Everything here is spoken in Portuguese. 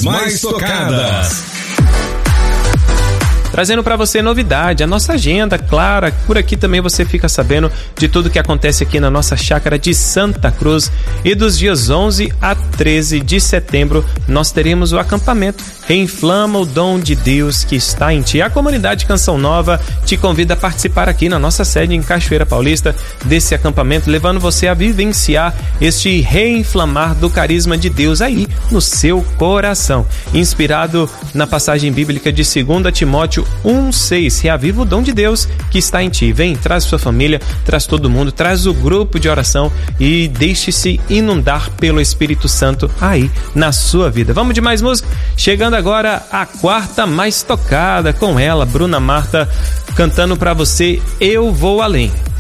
mais tocadas. Trazendo para você novidade, a nossa agenda, claro, por aqui também você fica sabendo de tudo que acontece aqui na nossa chácara de Santa Cruz. E dos dias 11 a 13 de setembro, nós teremos o acampamento Reinflama o Dom de Deus que está em ti. A comunidade Canção Nova te convida a participar aqui na nossa sede em Cachoeira Paulista desse acampamento, levando você a vivenciar este reinflamar do carisma de Deus aí no seu coração. Inspirado na passagem bíblica de 2 Timóteo 1:6, reaviva o dom de Deus que está em ti. Vem, traz sua família, traz todo mundo, traz o grupo de oração e deixe-se inundar pelo Espírito Santo aí na sua vida. Vamos de mais música? Chegando agora a quarta mais tocada, com ela, Bruna Marta, cantando pra você Eu Vou Além.